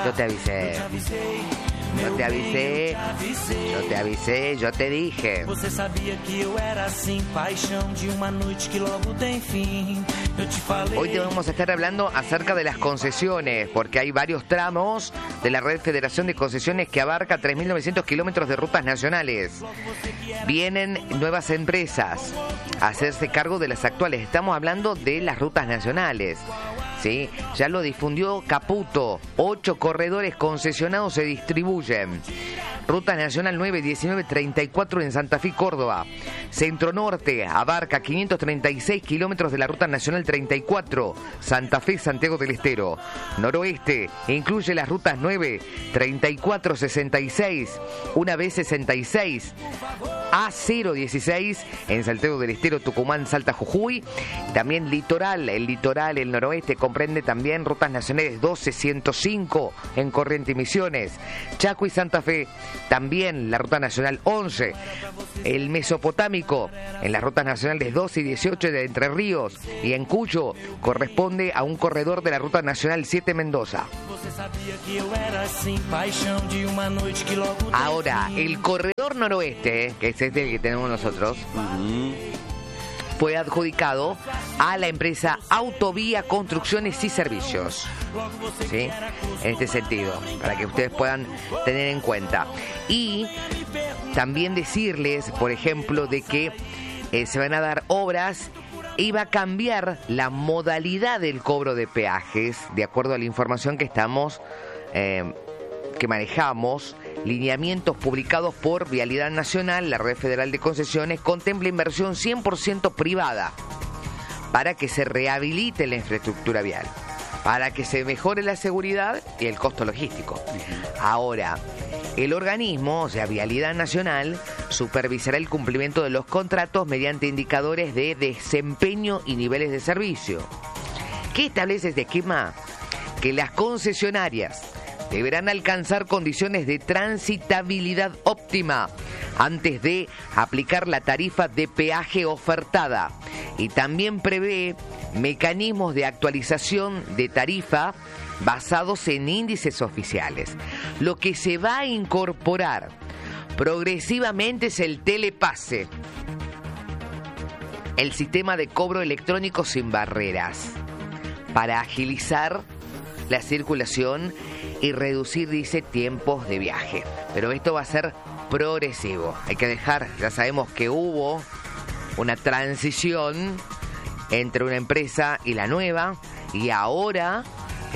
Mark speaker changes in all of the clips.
Speaker 1: Yo te avisé. Yo te avisé. Yo te avisé, yo te dije.
Speaker 2: Você sabia que eu era assim, paixão de uma noite que logo tem fim. Eu te falei.
Speaker 1: Hoy te vamos a estar hablando acerca de las concesiones, porque hay varios tramos de la Red Federación de Concesiones que abarca 3.900 kilómetros de rutas nacionales. Vienen nuevas empresas a hacerse cargo de las actuales. Estamos hablando de las rutas nacionales. ¿Sí? Ya lo difundió Caputo. 8 corredores concesionados se distribuyen. Ruta Nacional 9, 19, 34 en Santa Fe, Córdoba. Centro Norte abarca 536 kilómetros de la Ruta Nacional 34, Santa Fe, Santiago del Estero. Noroeste incluye las rutas 9, 34, 66, una vez 66, A0, 16 en Santiago del Estero, Tucumán, Salta, Jujuy. También litoral, el noroeste comprende también rutas nacionales 12, 105 en Corrientes y Misiones. Chaco y Santa Fe, también la ruta nacional 11. El Mesopotámico en las rutas nacionales 12 y 18 de Entre Ríos. Y en Cuyo corresponde a un corredor de la ruta nacional 7 Mendoza. Ahora, el corredor noroeste, que es este que tenemos nosotros, fue adjudicado a la empresa Autovía Construcciones y Servicios. ¿Sí? En este sentido, para que ustedes puedan tener en cuenta. Y también decirles, por ejemplo, de que se van a dar obras y va a cambiar la modalidad del cobro de peajes, de acuerdo a la información que estamos que manejamos. Lineamientos publicados por Vialidad Nacional, la Red Federal de Concesiones, contempla inversión 100% privada para que se rehabilite la infraestructura vial, para que se mejore la seguridad y el costo logístico. Ahora, el organismo, o sea, Vialidad Nacional, supervisará el cumplimiento de los contratos mediante indicadores de desempeño y niveles de servicio. ¿Qué establece este esquema? Que las concesionarias deberán alcanzar condiciones de transitabilidad óptima antes de aplicar la tarifa de peaje ofertada, y también prevé mecanismos de actualización de tarifa basados en índices oficiales. Lo que se va a incorporar progresivamente es el telepase, el sistema de cobro electrónico sin barreras, para agilizar la circulación y reducir, dice, tiempos de viaje. Pero esto va a ser progresivo. Hay que dejar, ya sabemos que hubo una transición entre una empresa y la nueva, y ahora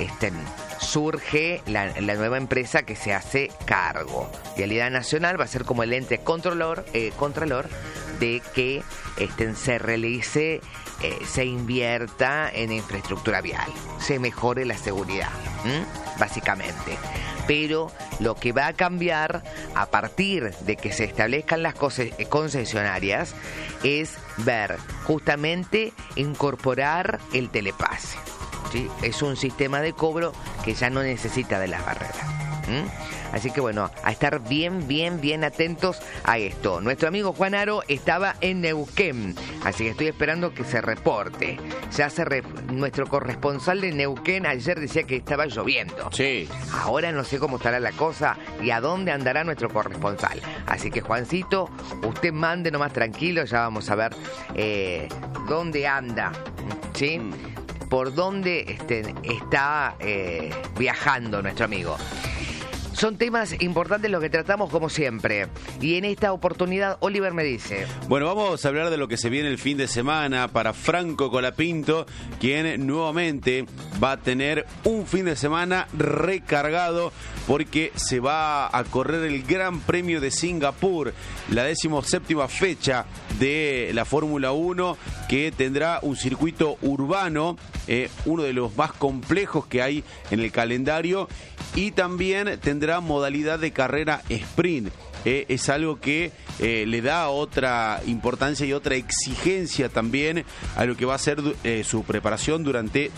Speaker 1: surge la nueva empresa que se hace cargo. Vialidad Nacional va a ser como el ente contralor de que se realice, se invierta en infraestructura vial, se mejore la seguridad, básicamente. Pero lo que va a cambiar a partir de que se establezcan las concesionarias es ver, justamente, incorporar el telepase. ¿Sí? Es un sistema de cobro que ya no necesita de las barreras. Así que bueno, a estar bien atentos a esto. Nuestro amigo Juan Aro estaba en Neuquén, así que estoy esperando que se reporte. Nuestro corresponsal de Neuquén ayer decía que estaba lloviendo.
Speaker 3: Sí.
Speaker 1: Ahora no sé cómo estará la cosa y a dónde andará nuestro corresponsal. Así que, Juancito, usted mande nomás tranquilo, ya vamos a ver dónde anda, ¿sí? Por dónde está viajando nuestro amigo. Son temas importantes los que tratamos como siempre. Y en esta oportunidad, Oliver me dice...
Speaker 3: Bueno, vamos a hablar de lo que se viene el fin de semana para Franco Colapinto, quien nuevamente va a tener un fin de semana recargado porque se va a correr el Gran Premio de Singapur, la 17ª fecha de la Fórmula 1, que tendrá un circuito urbano, uno de los más complejos que hay en el calendario, y también tendrá modalidad de carrera sprint. Es algo que le da otra importancia y otra exigencia también a lo que va a ser su preparación durante todo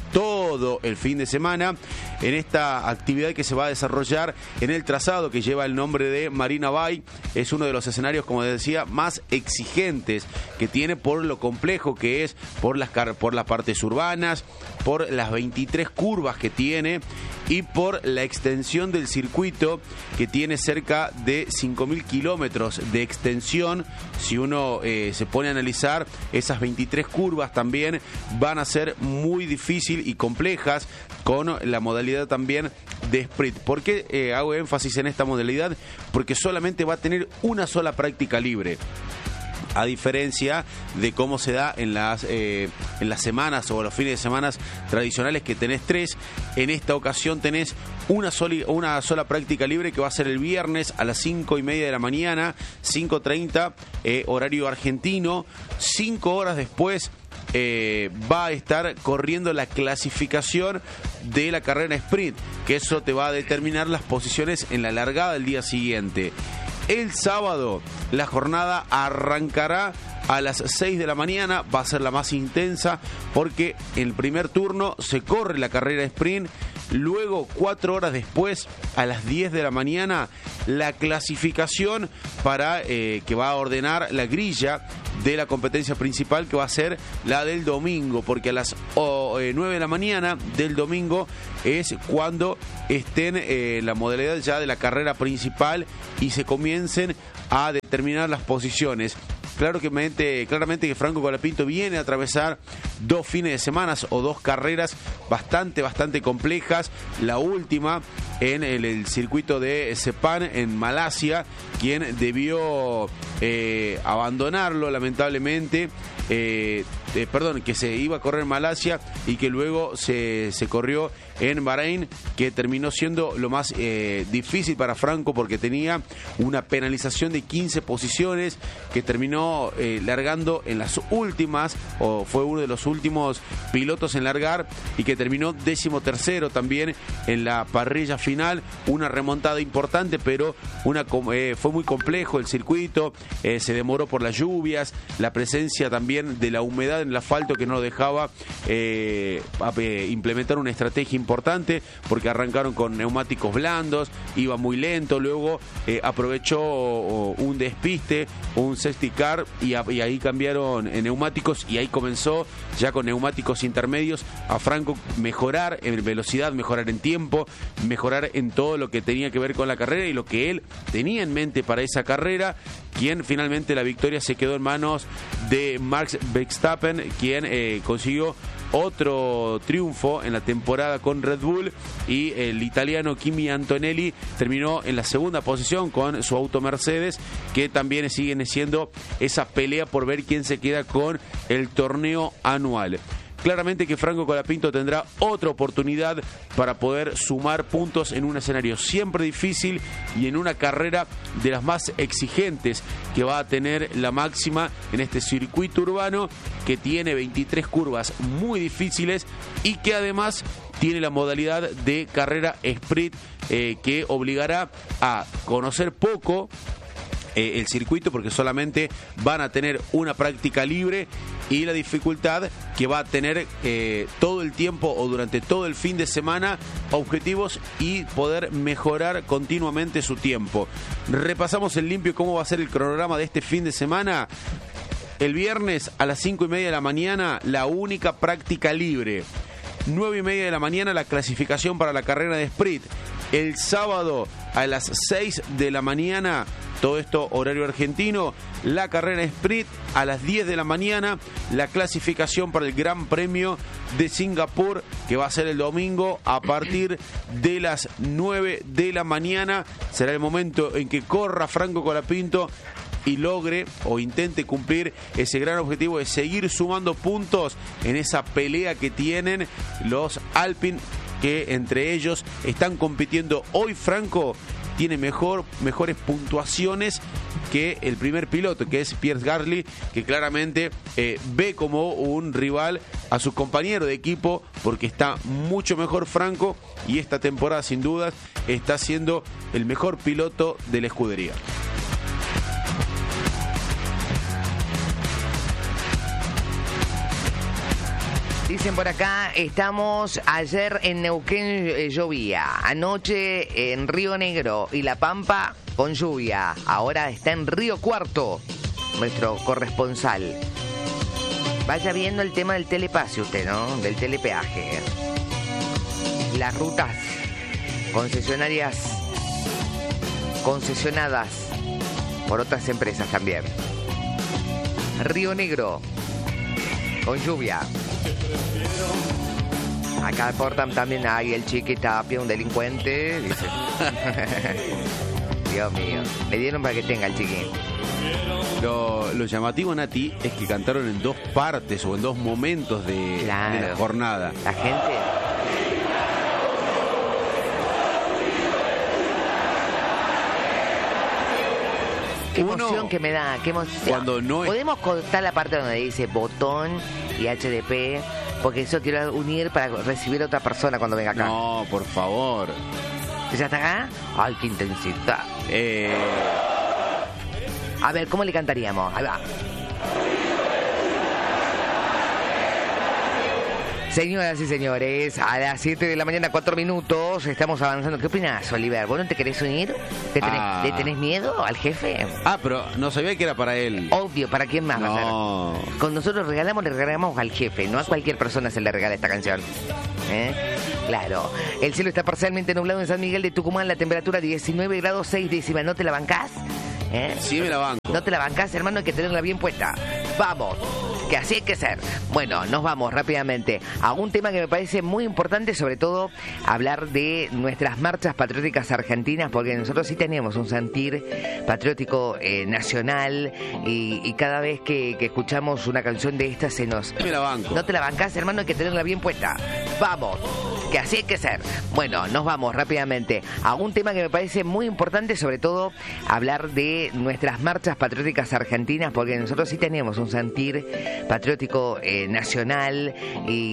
Speaker 3: todo el fin de semana en esta actividad que se va a desarrollar en el trazado que lleva el nombre de Marina Bay. Es uno de los escenarios, como decía, más exigentes que tiene por lo complejo que es, por las partes urbanas, por las 23 curvas que tiene y por la extensión del circuito, que tiene cerca de 5.000 kilómetros de extensión. Si uno se pone a analizar, esas 23 curvas también van a ser muy difíciles y complejas con la modalidad también de sprint. ¿Por qué hago énfasis en esta modalidad? Porque solamente va a tener una sola práctica libre, a diferencia de cómo se da en las semanas o los fines de semana tradicionales, que tenés 3. En esta ocasión tenés una sola práctica libre, que va a ser el viernes a las 5:30 de la mañana, 5:30 horario argentino. 5 horas después va a estar corriendo la clasificación de la carrera sprint, que eso te va a determinar las posiciones en la largada del día siguiente. El sábado la jornada arrancará a las 6 de la mañana, va a ser la más intensa porque el primer turno se corre la carrera sprint. Luego, 4 horas después, a las 10 de la mañana, la clasificación para que va a ordenar la grilla de la competencia principal, que va a ser la del domingo, porque a las 9 de la mañana del domingo es cuando estén la modalidad ya de la carrera principal y se comiencen a determinar las posiciones. Claramente que Franco Colapinto viene a atravesar 2 fines de semana o 2 carreras bastante complejas. La última en el circuito de Sepang en Malasia, quien debió abandonarlo lamentablemente. Que se iba a correr en Malasia y que luego se corrió en Bahrein, que terminó siendo lo más difícil para Franco porque tenía una penalización de 15 posiciones, que terminó largando en las últimas, o fue uno de los últimos pilotos en largar, y que terminó 13º también en la parrilla final. Una remontada importante, pero fue muy complejo el circuito, se demoró por las lluvias, la presencia también de la humedad en el asfalto, que no lo dejaba implementar una estrategia importante, porque arrancaron con neumáticos blandos, iba muy lento, luego aprovechó un despiste, un safety car, y ahí cambiaron neumáticos, y ahí comenzó ya con neumáticos intermedios a Franco mejorar en velocidad, mejorar en tiempo, mejorar en todo lo que tenía que ver con la carrera y lo que él tenía en mente para esa carrera, quien finalmente la victoria se quedó en manos de Max Verstappen, quien consiguió otro triunfo en la temporada con Red Bull, y el italiano Kimi Antonelli terminó en la segunda posición con su auto Mercedes, que también siguen siendo esa pelea por ver quién se queda con el torneo anual. Claramente que Franco Colapinto tendrá otra oportunidad para poder sumar puntos en un escenario siempre difícil y en una carrera de las más exigentes que va a tener la máxima en este circuito urbano, que tiene 23 curvas muy difíciles y que además tiene la modalidad de carrera sprint, que obligará a conocer poco el circuito, porque solamente van a tener una práctica libre, y la dificultad que va a tener todo el tiempo o durante todo el fin de semana objetivos y poder mejorar continuamente su tiempo. Repasamos en limpio cómo va a ser el cronograma de este fin de semana. El viernes a las 5:30 de la mañana la única práctica libre. 9:30 de la mañana la clasificación para la carrera de sprint. El sábado a las 6 de la mañana, todo esto horario argentino, la carrera sprint. A las 10 de la mañana la clasificación para el Gran Premio de Singapur, que va a ser el domingo a partir de las 9 de la mañana. Será el momento en que corra Franco Colapinto y logre o intente cumplir ese gran objetivo de seguir sumando puntos en esa pelea que tienen los Alpine, que entre ellos están compitiendo. Hoy Franco tiene mejores puntuaciones que el primer piloto, que es Pierre Gasly, que claramente ve como un rival a su compañero de equipo, porque está mucho mejor Franco, y esta temporada sin dudas está siendo el mejor piloto de la escudería.
Speaker 1: Dicen por acá, estamos ayer en Neuquén llovía, anoche en Río Negro y La Pampa con lluvia, ahora está en Río Cuarto, nuestro corresponsal. Vaya viendo el tema del telepase usted, ¿no? Del telepeaje. Las rutas concesionadas por otras empresas también. Río Negro con lluvia. Acá aportan también, ay, el Chiqui Tapia, un delincuente, dice. Dios mío, le dieron para que tenga el Chiqui.
Speaker 3: Lo llamativo, Nati, es que cantaron en dos partes o en dos momentos de la jornada.
Speaker 1: La gente... Qué emoción que me da, qué emoción.
Speaker 3: Cuando no es...
Speaker 1: Podemos contar la parte donde dice botón y HDP, porque eso quiero unir para recibir a otra persona cuando venga acá.
Speaker 3: No, por favor.
Speaker 1: ¿Ya está acá? Ay, qué intensidad. A ver, ¿cómo le cantaríamos? Ahí va. Señoras y señores, a las 7 de la mañana, 4 minutos, estamos avanzando. ¿Qué opinas, Oliver? ¿Vos no te querés unir? ¿Le tenés miedo al jefe?
Speaker 3: Pero no sabía que era para él.
Speaker 1: Obvio, ¿para quién más va a ser? Con nosotros le regalamos al jefe, no a cualquier persona se le regala esta canción. Claro. El cielo está parcialmente nublado en San Miguel de Tucumán, la temperatura 19 grados 6 décimas. ¿No te la bancás?
Speaker 3: Sí, me la banco.
Speaker 1: ¿No te la bancás, hermano? Hay que tenerla bien puesta. Vamos, que así hay que ser. Bueno, nos vamos rápidamente a un tema que me parece muy importante, sobre todo hablar de nuestras marchas patrióticas argentinas, porque nosotros sí tenemos un sentir patriótico nacional y cada vez que escuchamos una canción de esta se nos...
Speaker 3: Me la banco.
Speaker 1: ¿No te la bancás, hermano? Hay que tenerla bien puesta. Vamos, que así hay que ser. Bueno, nos vamos rápidamente a un tema que me parece muy importante, sobre todo hablar de nuestras marchas patrióticas argentinas, porque nosotros sí tenemos un sentir patriótico nacional y